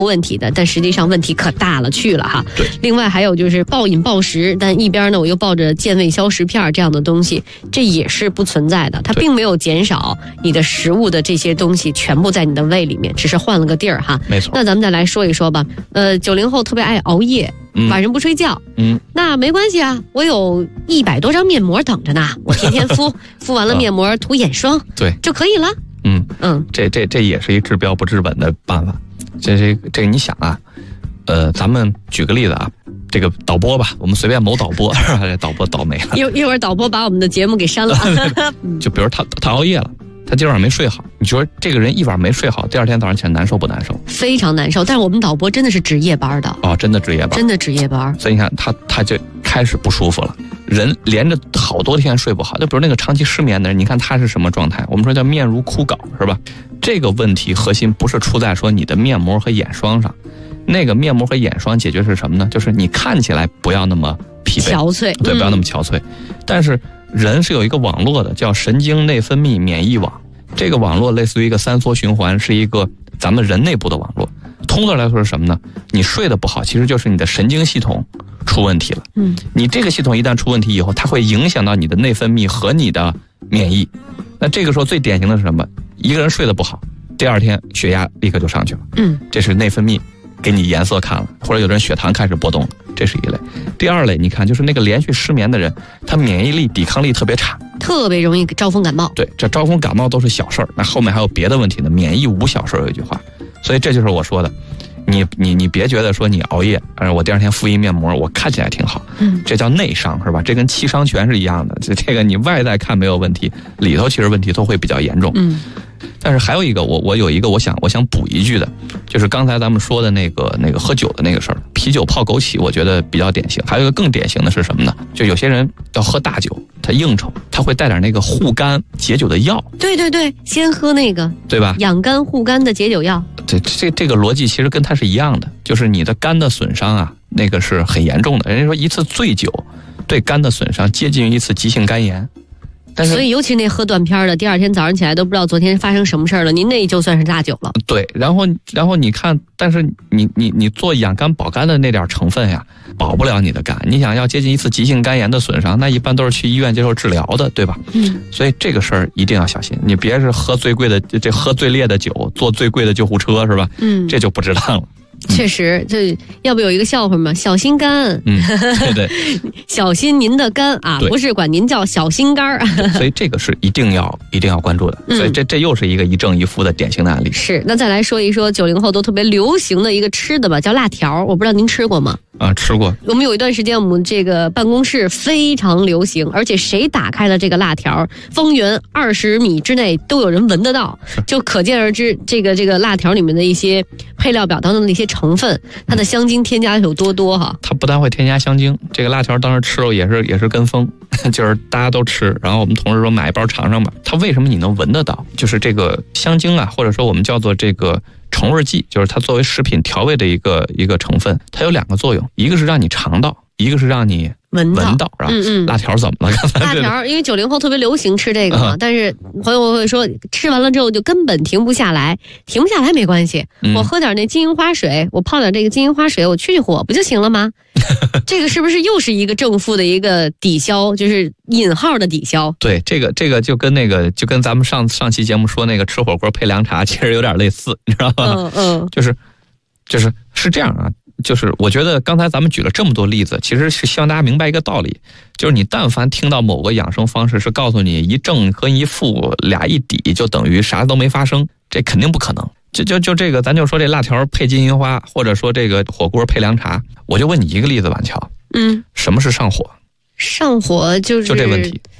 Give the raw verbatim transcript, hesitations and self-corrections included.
问题的，但实际上问题可大了去了哈。另外还有就是暴饮暴食，但一边呢我又抱着健胃消食片这样的东西，这也是不存在的，它并没有减少你的食物的这些东西全部在你的胃里面，只是换了个地儿哈。 没错。 那咱们再来说一说吧，呃，九零后特别爱熬夜。 嗯、 晚上不睡觉， 嗯， 那没关系啊，我有一百多张面膜等着呢，我天天敷，敷完了面膜涂眼霜， 对， 就可以了。 嗯嗯， 这这这也是一治标不治本的办法。这这这你想啊，呃，咱们举个例子啊，这个导播吧，我们随便某导播，这导播倒霉了， 一一会儿导播把我们的节目给删了。 就比如他他熬夜了。他今晚上没睡好，你说这个人一晚没睡好，第二天早上起来难受不难受？ 非常难受。但是我们导播真的是值夜班的哦，真的值夜班， 真的值夜班。 所以你看他他就开始不舒服了，人连着好多天睡不好，就比如那个长期失眠的人，你看他是什么状态？我们说叫面如枯槁，是吧？这个问题核心不是出在说你的面膜和眼霜上，那个面膜和眼霜解决是什么呢？就是你看起来不要那么疲惫、 憔悴， 对，不要那么憔悴。嗯、但是人是有一个网络的，叫神经内分泌免疫网。这个网络类似于一个三缩循环，是一个咱们人内部的网络。通俗来说是什么呢？你睡得不好，其实就是你的神经系统出问题了。嗯，你这个系统一旦出问题以后，它会影响到你的内分泌和你的免疫。那这个时候最典型的是什么？一个人睡得不好，第二天血压立刻就上去了。嗯，这是内分泌给你颜色看了，或者有的人血糖开始波动了，这是一类。第二类，你看就是那个连续失眠的人，他免疫力、抵抗力特别差， 特别容易招风感冒。 对，这招风感冒都是小事儿，那后面还有别的问题呢。免疫无小事有一句话，所以这就是我说的，你你你别觉得说你熬夜，呃，我第二天敷一面膜，我看起来挺好，嗯，这叫内伤是吧？这跟七伤拳是一样的，这这个你外在看没有问题，里头其实问题都会比较严重，嗯。但是还有一个，我我有一个我想我想补一句的，就是刚才咱们说的那个那个喝酒的那个事儿，啤酒泡枸杞，我觉得比较典型。还有一个更典型的是什么呢？就有些人要喝大酒，他应酬，他会带点那个护肝解酒的药。对对对，先喝那个， 对吧？ 养肝护肝的解酒药。 对，这这个逻辑其实跟它是一样的，就是你的肝的损伤啊，那个是很严重的。人家说一次醉酒对肝的损伤接近于一次急性肝炎。但是所以尤其那喝断片的，第二天早上起来都不知道昨天发生什么事了，您那就算是大酒了。 对，然后然后你看，但是你你你做养肝保肝的那点成分呀，保不了你的肝。你想要接近一次急性肝炎的损伤，那一般都是去医院接受治疗的，对吧？嗯。所以这个事儿一定要小心，你别是喝最贵的这喝最烈的酒，坐最贵的救护车，是吧？嗯，这就不值当了。 确实，这要不有一个笑话吗？小心肝， 嗯，对对， 小心您的肝啊，不是管您叫小心肝儿。 所以这个是一定要一定要关注的。嗯、所以这这又是一个一正一负的典型的案例。 是，那再来说一说九零后都特别流行的一个吃的吧，叫辣条，我不知道您吃过吗？ 啊，吃过。 我们有一段时间，我们这个办公室非常流行，而且谁打开了这个辣条，方圆二十米之内都有人闻得到，就可见而知，这个这个辣条里面的一些配料表当中的一些成分，它的香精添加有多多哈。 它不但会添加香精，这个辣条当时吃了也是也是跟风，就是大家都吃，然后我们同事说买一包尝尝吧。它为什么你能闻得到？就是这个香精啊，或者说我们叫做这个重味剂，就是它作为食品调味的一个一个成分，它有两个作用，一个是让你尝到，一个是让你闻到，闻到是吧？嗯嗯。辣条怎么了？刚才辣条，因为九零后特别流行吃这个嘛，嗯、但是朋友会说吃完了之后就根本停不下来，停不下来没关系，嗯、我喝点那金银花水，我泡点这个金银花水，我去去火不就行了吗？这个是不是又是一个正负的一个抵消，就是引号的抵消？ 对，这个这个就跟那个就跟咱们上上期节目说那个吃火锅配凉茶，其实有点类似，你知道吗？嗯嗯，就是就是是这样啊。就是我觉得刚才咱们举了这么多例子，其实是希望大家明白一个道理，就是你但凡听到某个养生方式是告诉你一正和一负俩一抵就等于啥都没发生，这肯定不可能。就就就这个，咱就说这辣条配金银花，或者说这个火锅配凉茶，我就问你一个例子，婉乔，嗯，什么是上火？ 上火就是就这问题，